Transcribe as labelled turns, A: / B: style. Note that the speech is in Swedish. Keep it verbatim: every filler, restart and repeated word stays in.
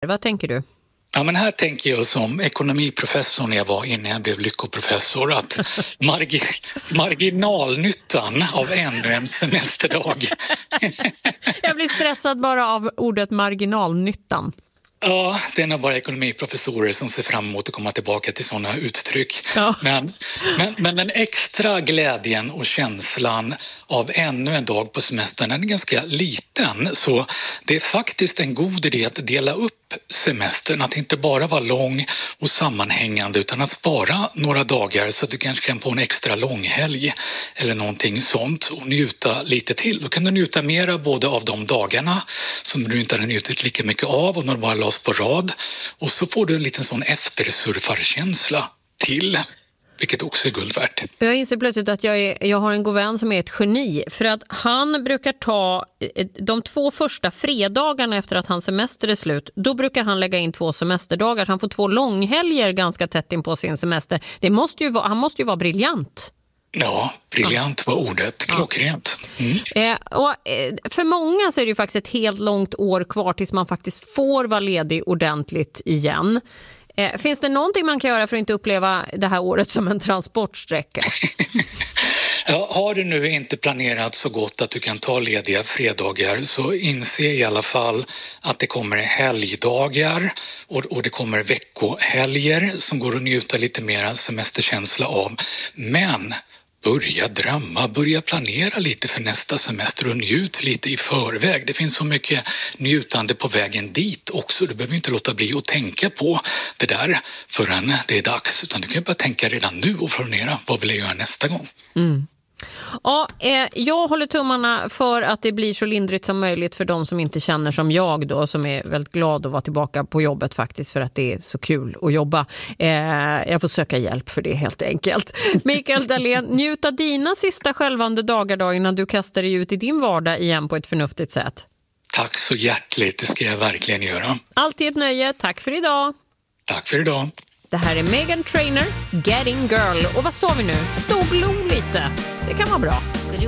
A: Vad tänker du?
B: Ja, men här tänker jag som ekonomiprofessor när jag var innan jag blev lyckoprofessor att margi- marginalnyttan av ännu en semesterdag.
A: Jag blir stressad bara av ordet marginalnyttan.
B: Ja, det är nog bara ekonomiprofessorer som ser fram emot att komma tillbaka till sådana uttryck.
A: Ja.
B: Men, men, men den extra glädjen och känslan av ännu en dag på semestern är ganska liten. Så det är faktiskt en god idé att dela upp semestern, att inte bara vara lång och sammanhängande utan att spara några dagar så att du kanske kan få en extra långhelg eller någonting sånt och njuta lite till. Då kan du njuta mera både av de dagarna som du inte har njutit lika mycket av och när du bara lades på rad, och så får du en liten sån eftersurfarkänsla till, vilket också är guld värt.
A: Jag inser plötsligt att jag, är, jag har en god vän som är ett geni, för att han brukar ta de två första fredagarna efter att hans semester är slut, då brukar han lägga in två semesterdagar så han får två långhelger ganska tätt in på sin semester. Det måste ju vara, han måste ju vara briljant.
B: Ja, briljant var ordet, klockrent. Mm.
A: Eh, och, eh, för många så är det ju faktiskt ett helt långt år kvar tills man faktiskt får vara ledig ordentligt igen. Eh, finns det någonting man kan göra för att inte uppleva det här året som en transportsträcka?
B: Ja, har du nu inte planerat så gott att du kan ta lediga fredagar, så inse i alla fall att det kommer helgdagar och, och det kommer veckohelger som går att njuta lite mer semesterkänsla av. Men börja drömma, börja planera lite för nästa semester och njut lite i förväg. Det finns så mycket njutande på vägen dit också. Du behöver inte låta bli att tänka på det där förrän det är dags, utan du kan bara tänka redan nu och planera vad vill jag göra nästa gång.
A: Mm. Ja, eh, jag håller tummarna för att det blir så lindrigt som möjligt för de som inte känner som jag då, som är väldigt glad att vara tillbaka på jobbet faktiskt för att det är så kul att jobba. Eh, jag får söka hjälp för det helt enkelt. Mikael Dahlén, njut av dina sista självande dagar då innan du kastar dig ut i din vardag igen på ett förnuftigt sätt.
B: Tack så hjärtligt, det ska jag verkligen göra.
A: Alltid ett nöje, tack för idag.
B: Tack för idag.
A: Det här är Meghan Trainor, Getting Girl. Och vad sa vi nu? Stå och glo lite. Det kan vara bra.